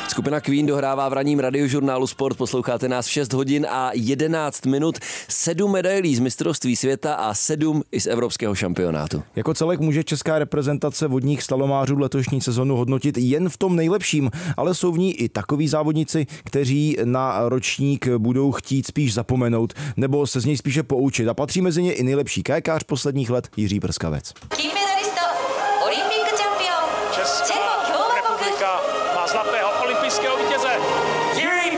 Skupina Queen dohrává v ranním radiožurnálu Sport. Posloucháte nás v 6 hodin a 11 minut. 7 medailí z mistrovství světa a 7 i z evropského šampionátu. Jako celek může česká reprezentace vodních slalomářů letošní sezonu hodnotit jen v tom nejlepším, ale jsou v ní i takoví závodníci, kteří na ročník budou chtít spíš zapomenout nebo se z něj spíše poučit. A patří mezi ně i nejlepší kajakář posledních let Jiří Prskavec. Česká republika má zlatého olympijského vítěze Jiří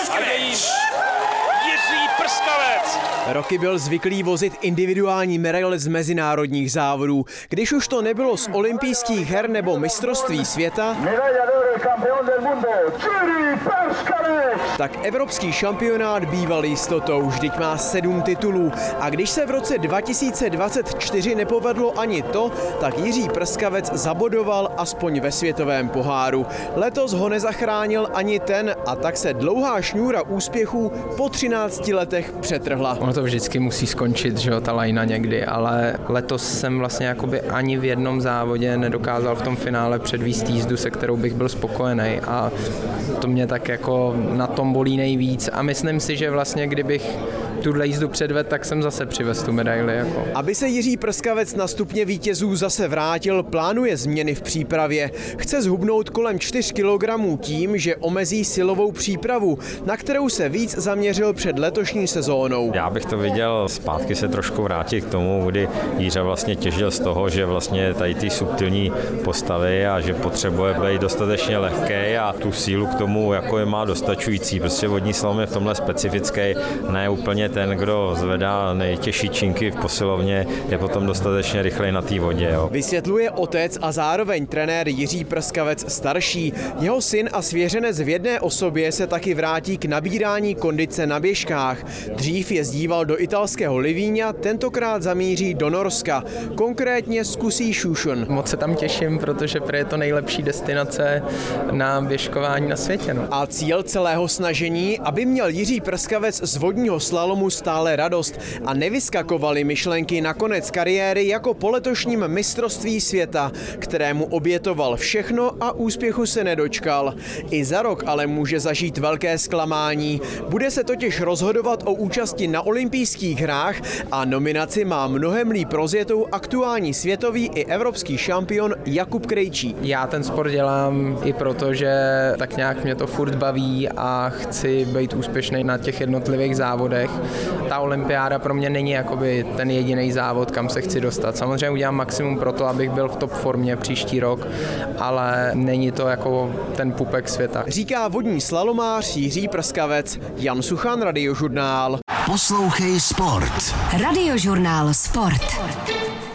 Prskavec. Roky byl zvyklý vozit individuální medaile z mezinárodních závodů. Když už to nebylo z olympijských her nebo mistrovství světa, tak evropský šampionát býval jistotou, vždyť má 7 titulů. A když se v roce 2024 nepovedlo ani to, tak Jiří Prskavec zabodoval aspoň ve světovém poháru. Letos ho nezachránil ani ten a tak se dlouhá šňůra úspěchů po 13 letech přetrhla. Ono to vždycky musí skončit, že jo, ta lajna někdy, ale letos jsem vlastně jakoby ani v jednom závodě nedokázal v tom finále předvést jízdu, se kterou bych byl spokojený, a to mě tak jako na tom bolí nejvíc a myslím si, že vlastně kdybych tuhle jízdu předvedl, tak jsem zase přivez tu medaili. Jako. Aby se Jiří Prskavec na stupně vítězů zase vrátil, plánuje změny v přípravě. Chce zhubnout kolem 4 kg tím, že omezí silovou přípravu, na kterou se víc zaměřil před letošní sezónou. Já bych to viděl zpátky se trošku vrátit k tomu, kdy Jiřa vlastně těžil z toho, že vlastně tady ty subtilní postavy a že potřebuje být dostatečně lehký a tu sílu k tomu jako je má dostačující. Prostě vodní slalom je v tomhle specifický, ne úplně ten, kdo zvedá nejtěžší činky v posilovně, je potom dostatečně rychlej na té vodě. Jo. Vysvětluje otec a zároveň trenér Jiří Prskavec starší. Jeho syn a svěřenec v jedné osobě se taky vrátí k nabírání kondice na běžkách. Dřív jezdíval do italského Livíňa, tentokrát zamíří do Norska. Konkrétně zkusí Šušon. Moc se tam těším, protože je to nejlepší destinace na běžkování na světě. No. A cíl celého snažení, aby měl Jiří Prskavec z vodního slalomu stále radost a nevyskakovaly myšlenky na konec kariéry jako po letošním mistrovství světa, kterému obětoval všechno a úspěchu se nedočkal. I za rok ale může zažít velké zklamání. Bude se totiž rozhodovat o účasti na olympijských hrách a nominaci má mnohem líp rozjetou aktuální světový i evropský šampion Jakub Krejčí. Já ten sport dělám i proto, že tak nějak mě to furt baví a chci být úspěšný na těch jednotlivých závodech. Ta olympiáda pro mě není jakoby ten jediný závod, kam se chci dostat. Samozřejmě udělám maximum pro to, abych byl v top formě příští rok, ale není to jako ten pupek světa. Říká vodní slalomář Jiří Prskavec. Jan Suchan, Radiožurnál. Poslouchej Sport. Radiožurnál Sport.